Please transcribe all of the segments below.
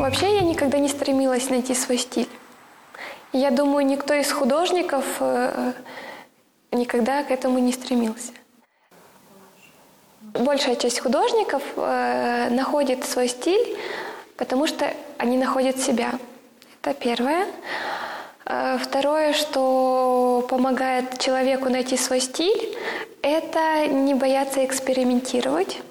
вообще я никогда не стремилась найти свой стиль. Я думаю, никто из художников никогда к этому не стремился. Большая часть художников находит свой стиль, потому что они находят себя. Это первое. Второе, что помогает человеку найти свой стиль, это не бояться экспериментировать.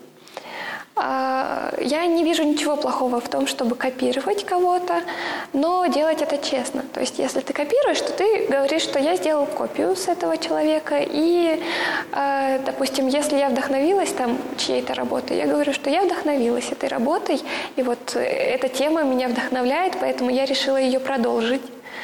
Я не вижу ничего плохого в том, чтобы копировать кого-то, но делать это честно. То есть, если ты копируешь, то ты говоришь, что я сделал копию с этого человека, и, допустим, если я вдохновилась там чьей-то работой, я говорю, что я вдохновилась этой работой, и вот эта тема меня вдохновляет, поэтому я решила ее продолжить.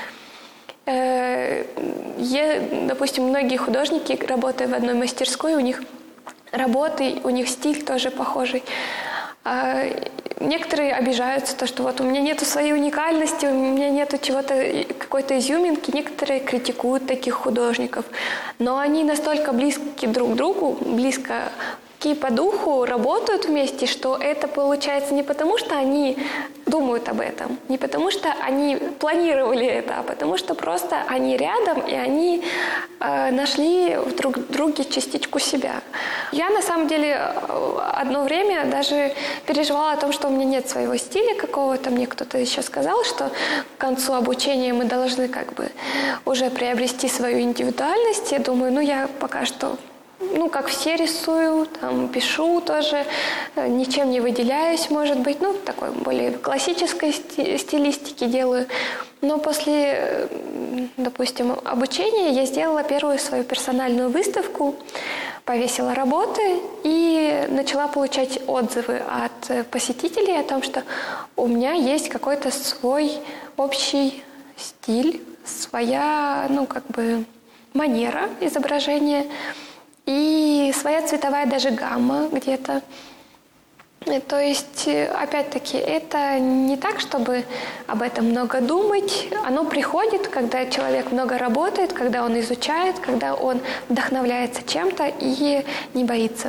Допустим, многие художники, работая в одной мастерской, у них работы, у них стиль тоже похожий. Некоторые обижаются, то, что вот у меня нету своей уникальности, у меня нету чего-то, какой-то изюминки. Некоторые критикуют таких художников. Но они настолько близки друг к другу, близко по духу работают вместе, что это получается не потому, что они думают об этом, не потому, что они планировали это, а потому что просто они рядом, и они нашли в друг друге частичку себя. Я, на самом деле, одно время даже переживала о том, что у меня нет своего стиля какого-то. Мне кто-то еще сказал, что к концу обучения мы должны как бы уже приобрести свою индивидуальность. Я думаю, я пока что как все рисую, там, пишу тоже, ничем не выделяюсь, может быть, такой более классической стилистики делаю. Но после, допустим, обучения я сделала первую свою персональную выставку, повесила работы и начала получать отзывы от посетителей о том, что у меня есть какой-то свой общий стиль, своя, манера изображения, и своя цветовая даже гамма где-то. То есть, опять-таки, это не так, чтобы об этом много думать. Оно приходит, когда человек много работает, когда он изучает, когда он вдохновляется чем-то и не боится.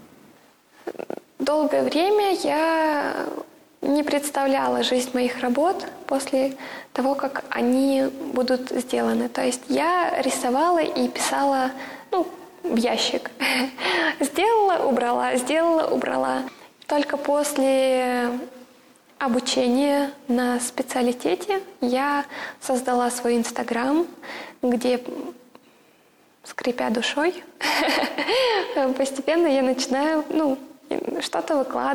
Долгое время я не представляла жизнь моих работ после того, как они будут сделаны. То есть я рисовала и писала, в ящик. Сделала, убрала. Только после обучения на специалитете я создала свой Инстаграм, где, скрипя душой, постепенно я начинаю, что-то выкладывать.